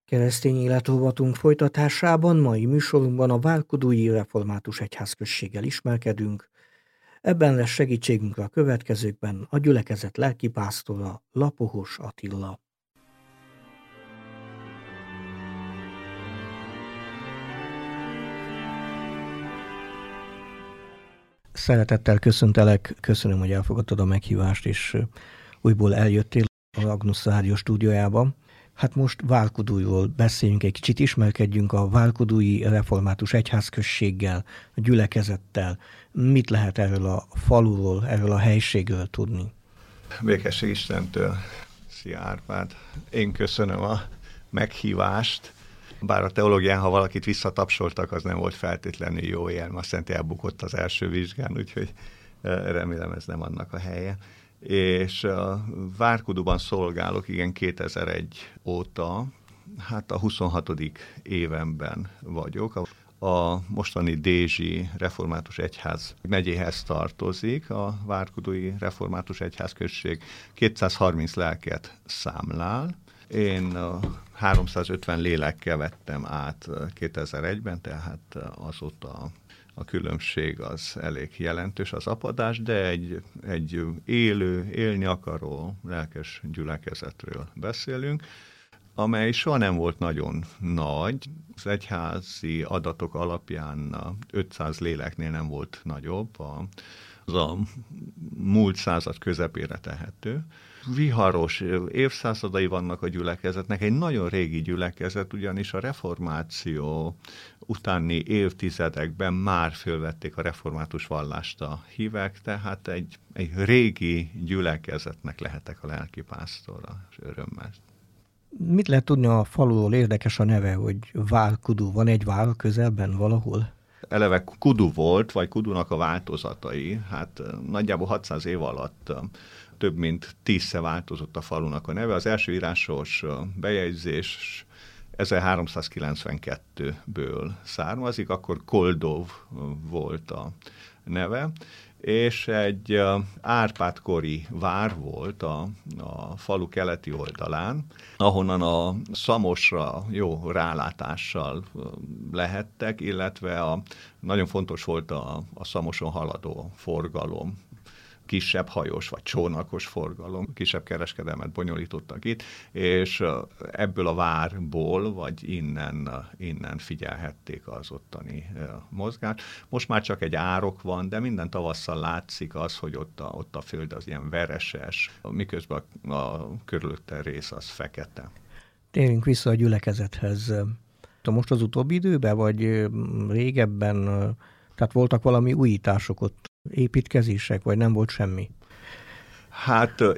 Keresztény életrovatunk folytatásában mai műsorunkban a Várkodói Református Egyházközséggel ismerkedünk. Ebben lesz segítségünkre a következőkben a gyülekezet lelkipásztora, Lapohos Attila. Szeretettel köszöntelek, köszönöm, hogy elfogadtad a meghívást, és újból eljöttél az Agnus Rádió stúdiójába. Hát most Várkodóiról beszéljünk egy kicsit, ismerkedjünk a Várkodói Református Egyházközséggel, a gyülekezettel. Mit lehet erről a faluról, erről a helységről tudni? Békesség Istentől. Szia Árpád! Én köszönöm a meghívást. Bár a teológián, ha valakit visszatapsoltak, az nem volt feltétlenül jó élm. Azt jelenti, elbukott az első vizsgán, úgyhogy remélem ez nem annak a helye. És a Várkodóban szolgálok, igen, 2001 óta, hát a 26. évemben vagyok. A mostani Dézsi Református Egyház megyéhez tartozik, a Várkodói Református Egyházközség 230 lelket számlál. Én 350 lélekkel vettem át 2001-ben, tehát azóta a különbség az elég jelentős, az apadás, de egy élő, élni akaró lelkes gyülekezetről beszélünk, amely soha nem volt nagyon nagy. Az egyházi adatok alapján 500 léleknél nem volt nagyobb, az a múlt század közepére tehető. Viharos évszázadai vannak a gyülekezetnek, egy nagyon régi gyülekezet, ugyanis a reformáció utáni évtizedekben már fölvették a református vallást a hívek, tehát egy régi gyülekezetnek lehetek a lelkipásztora, és örömmel. Mit lehet tudni a faluról? Érdekes a neve, hogy Várkodó. Van egy vár közelben valahol? Eleve Kudu volt, vagy Kudunak a változatai. Hát nagyjából 600 év alatt több mint 10-szer változott a falunak a neve. Az első írásos bejegyzés 1392-ből származik, akkor Koldov volt a neve, és egy Árpád-kori vár volt a falu keleti oldalán, ahonnan a Szamosra jó rálátással lehettek, illetve nagyon fontos volt a Szamoson haladó forgalom, kisebb hajós vagy csónakos forgalom, kisebb kereskedelmet bonyolítottak itt, és ebből a várból, vagy innen figyelhették az ottani mozgást. Most már csak egy árok van, de minden tavasszal látszik az, hogy ott a föld az ilyen vereses, miközben a körülötte rész az fekete. Térjünk vissza a gyülekezethez. Most az utóbbi időben, vagy régebben, tehát voltak valami újítások ott, építkezések, vagy nem volt semmi? Hát